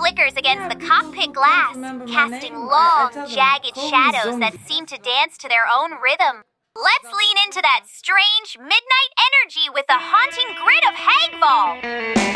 flickers against the cockpit people glass, remember my casting name. I long, tell them, jagged call me shadows that Zombie. seem to dance to their own rhythm. Let's lean into that strange midnight energy with the haunting grit of Hagval.